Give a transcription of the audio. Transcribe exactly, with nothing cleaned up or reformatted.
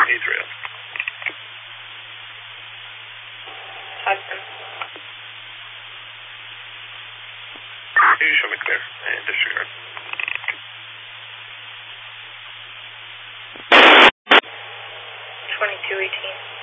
Adrian. Hudson. You show me clear and disregard. twenty-two eighteen.